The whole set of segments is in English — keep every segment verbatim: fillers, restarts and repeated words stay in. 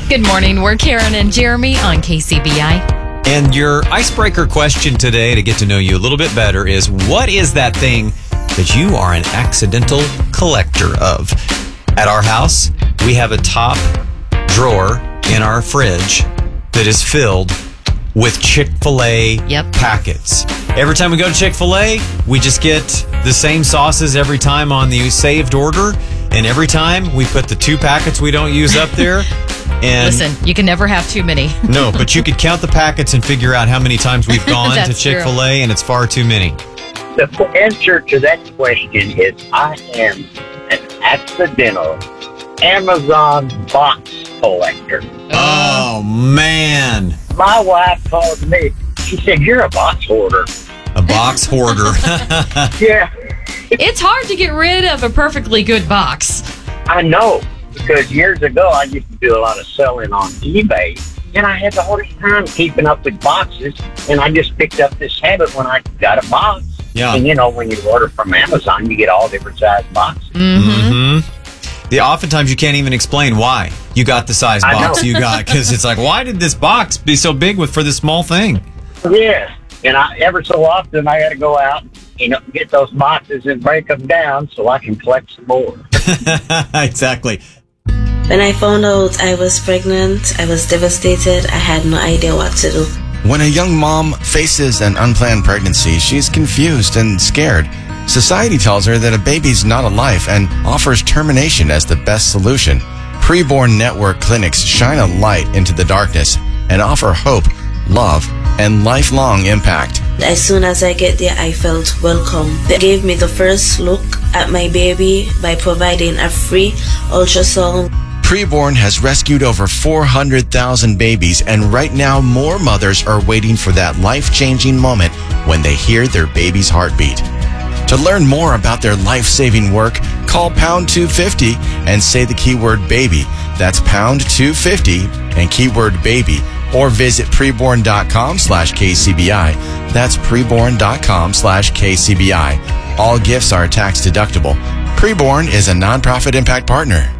Good morning. We're Karen and Jeremy on K C B I. And your icebreaker question today to get to know you a little bit better is, what is that thing that you are an accidental collector of? At our house, we have a top drawer in our fridge that is filled with Chick-fil-A Yep. packets. Every time we go to Chick-fil-A, we just get the same sauces every time on the saved order. And every time we put the two packets we don't use up there. And Listen, you can never have too many. no, but you could count the packets and figure out how many times we've gone to That's true. Chick-fil-A, and it's far too many. The answer to that question is I am an accidental Amazon box collector. Oh, man. My wife called me. She said, "You're a box hoarder." A box hoarder. Yeah, It's hard to get rid of a perfectly good box. I know. Because years ago, I used to do a lot of selling on eBay. And I had the hardest time keeping up with boxes. And I just picked up this habit when I got a box. Yeah. And, you know, when you order from Amazon, you get all different size boxes. Mm-hmm. The, oftentimes you can't even explain why you got the size I box know. you got, because it's like, why did this box be so big with for this small thing? Yeah. And I, every so often, I got to go out and, you know, get those boxes and break them down so I can collect some more. Exactly. When I found out I was pregnant, I was devastated. I had no idea what to do. When a young mom faces an unplanned pregnancy, she's confused and scared. Society tells her that a baby's not a life and offers termination as the best solution. Preborn Network clinics shine a light into the darkness and offer hope, love, and lifelong impact. As soon as I get there, I felt welcome. They gave me the first look at my baby by providing a free ultrasound. Preborn has rescued over four hundred thousand babies, and right now more mothers are waiting for that life-changing moment when they hear their baby's heartbeat. To learn more about their life-saving work, call pound two fifty and say the keyword baby. That's pound two fifty and keyword baby. Or visit preborn.com slash KCBI. That's preborn.com slash KCBI. All gifts are tax deductible. Preborn is a nonprofit impact partner.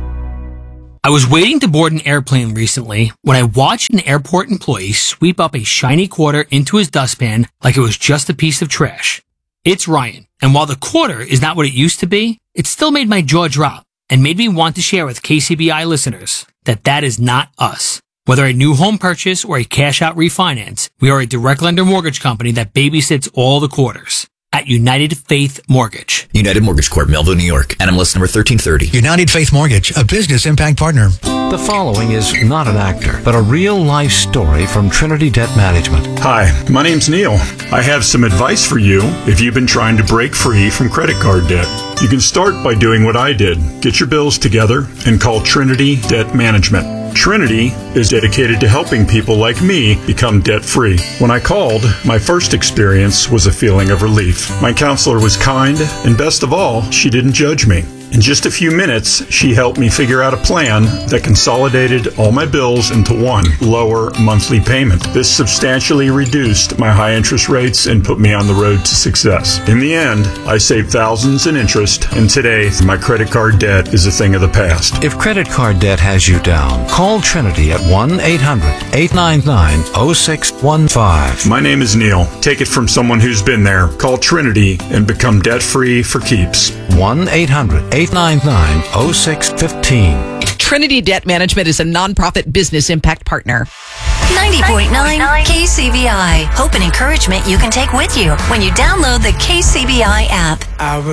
I was waiting to board an airplane recently when I watched an airport employee sweep up a shiny quarter into his dustpan like it was just a piece of trash. It's Ryan, and while the quarter is not what it used to be, it still made my jaw drop and made me want to share with K C B I listeners that that is not us. Whether a new home purchase or a cash-out refinance, we are a direct lender mortgage company that babysits all the quarters. At United Faith Mortgage. United Mortgage Corp, Melville, New York. N M L S number thirteen thirty. United Faith Mortgage, a business impact partner. The following is not an actor, but a real-life story from Trinity Debt Management. Hi, my name's Neil. I have some advice for you if you've been trying to break free from credit card debt. You can start by doing what I did. Get your bills together and call Trinity Debt Management. Trinity is dedicated to helping people like me become debt-free. When I called, my first experience was a feeling of relief. My counselor was kind, and best of all, she didn't judge me. In just a few minutes, she helped me figure out a plan that consolidated all my bills into one lower monthly payment. This substantially reduced my high interest rates and put me on the road to success. In the end, I saved thousands in interest, and today, my credit card debt is a thing of the past. If credit card debt has you down, call Trinity at one eight hundred eight nine nine oh six one five. My name is Neil. Take it from someone who's been there. Call Trinity and become debt-free for keeps. one eight hundred eight nine nine oh six one five. Trinity Debt Management is a nonprofit business impact partner. ninety point nine K C B I. Hope and encouragement you can take with you when you download the K C B I app.